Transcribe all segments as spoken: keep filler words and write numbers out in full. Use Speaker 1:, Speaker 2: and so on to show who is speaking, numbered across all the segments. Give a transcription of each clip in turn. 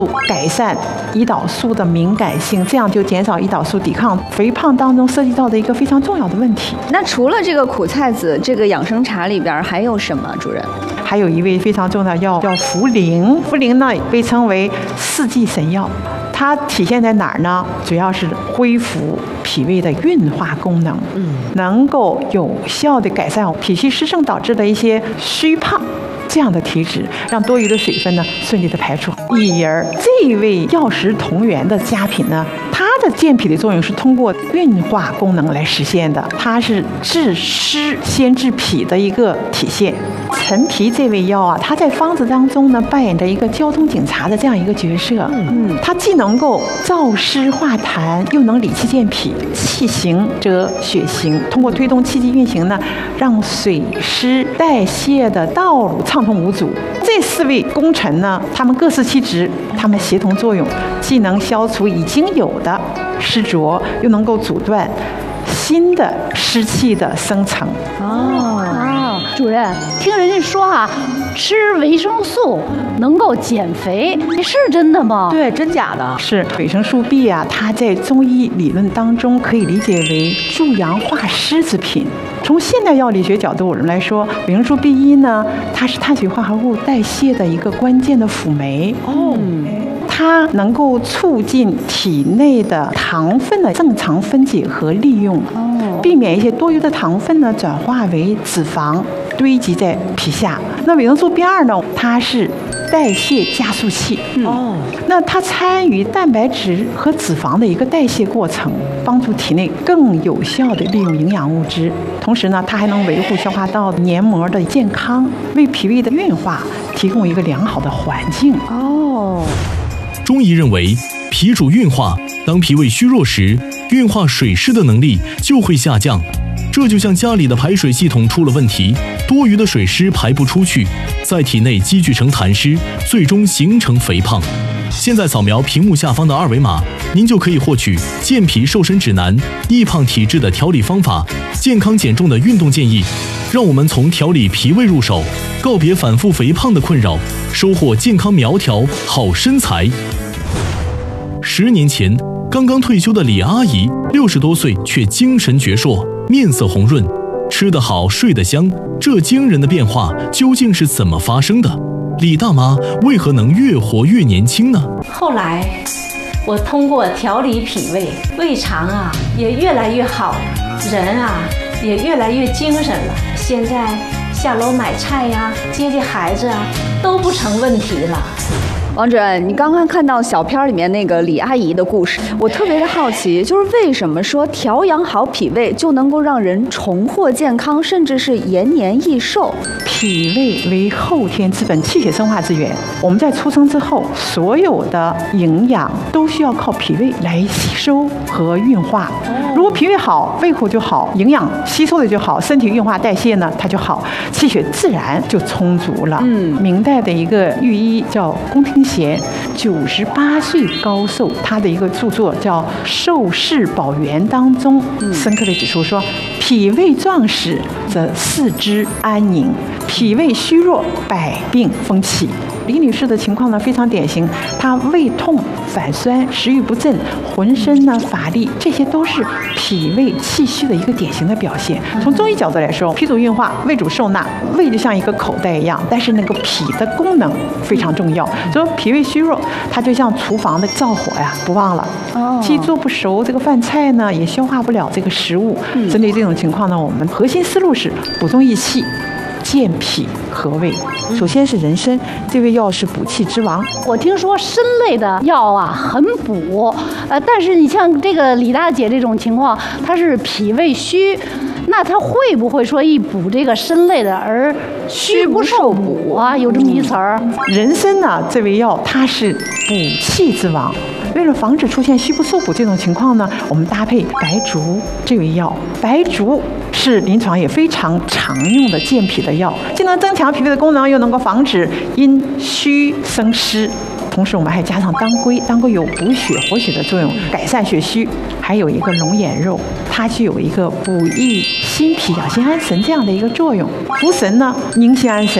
Speaker 1: 改善胰岛素的敏感性，这样就减少胰岛素抵抗肥胖当中涉及到的一个非常重要的问题。
Speaker 2: 那除了这个苦菜籽，这个养生茶里边还有什么，主任？
Speaker 1: 还有一味非常重要的药叫茯苓，茯苓呢被称为四季神药。它体现在哪儿呢？主要是恢复脾胃的运化功能，嗯，能够有效地改善脾虚湿盛导致的一些虚胖这样的体质，让多余的水分呢顺利的排出。以而这位药食同源的佳品呢，它的健脾的作用是通过运化功能来实现的，它是治湿先治脾的一个体现。陈皮这味药啊，它在方子当中呢扮演着一个交通警察的这样一个角色。嗯，它既能够燥湿化痰，又能理气健脾。气行则血行，通过推动气机运行呢，让水湿代谢的道路畅通无阻。这四位功臣呢，他们各司其职，他们协同作用，既能消除已经有的湿浊，又能够阻断新的湿气的生成。
Speaker 3: 哦啊，主任，听人家说啊，吃维生素能够减肥，这是真的吗？
Speaker 4: 对，真假的？
Speaker 1: 是维生素 B 啊，它在中医理论当中可以理解为助阳化湿之品。从现代药理学角度我们来说，维生素 B 一 呢，它是碳水化合物代谢的一个关键的辅酶。哦。它能够促进体内的糖分的正常分解和利用，避免一些多余的糖分呢转化为脂肪堆积在皮下。那维生素 B 二 呢，它是代谢加速器。哦，那它参与蛋白质和脂肪的一个代谢过程，帮助体内更有效地利用营养物质。同时呢，它还能维护消化道黏膜的健康，为脾胃的运化提供一个良好的环境。
Speaker 2: 哦。
Speaker 5: 中医认为，脾主运化，当脾胃虚弱时，运化水湿的能力就会下降。这就像家里的排水系统出了问题，多余的水湿排不出去，在体内积聚成痰湿，最终形成肥胖。现在扫描屏幕下方的二维码，您就可以获取健脾瘦身指南、易胖体质的调理方法、健康减重的运动建议。让我们从调理脾胃入手，告别反复肥胖的困扰，收获健康苗条好身材。十年前，刚刚退休的李阿姨，六十多岁却精神矍铄，面色红润，吃得好，睡得香。这惊人的变化究竟是怎么发生的？李大妈为何能越活越年轻呢？
Speaker 6: 后来，我通过调理脾胃，胃肠啊也越来越好，人啊也越来越精神了。现在下楼买菜呀、接接孩子啊，都不成问题了。
Speaker 2: 王主任，你刚刚看到小片里面那个李阿姨的故事，我特别的好奇，就是为什么说调养好脾胃就能够让人重获健康，甚至是延年益寿？
Speaker 1: 脾胃为后天之本，气血生化之源。我们在出生之后，所有的营养都需要靠脾胃来吸收和运化。如果脾胃好，胃口就好，营养吸收的就好，身体运化代谢呢它就好，气血自然就充足了。嗯，明代的一个御医叫龚廷贤，九十八岁高寿，他的一个著作叫《寿世保元》当中，深刻地指出说，脾胃壮实则四肢安宁，脾胃虚弱百病风起。李女士的情况呢非常典型，她胃痛、反酸、食欲不振、浑身呢乏力，这些都是脾胃气虚的一个典型的表现。从中医角度来说，脾主运化，胃主受纳，胃就像一个口袋一样，但是那个脾的功能非常重要。所以脾胃虚弱，它就像厨房的灶火呀，不忘了，既做不熟这个饭菜呢，也消化不了这个食物。针对这种情况呢，我们核心思路是补中益气，健脾和胃。首先是人参，这味药是补气之王。
Speaker 3: 我听说参类的药啊很补，呃，但是你像这个李大姐这种情况，她是脾胃虚，那她会不会说一补这个参类的而虚不受补啊？有这么一词儿？
Speaker 1: 人参呢，这味药它是补气之王。为了防止出现虚不受补这种情况呢，我们搭配白术这味药。白术是临床也非常常用的健脾的药，既能增强脾胃的功能，又能够防止因虚生湿。同时我们还加上当归，当归有补血活血的作用，改善血虚。还有一个龙眼肉，它具有一个补益心脾、养心安神这样的一个作用。茯神呢，宁心安神，它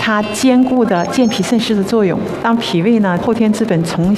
Speaker 1: 它兼顾的健脾渗湿的作用。当脾胃呢后天资本从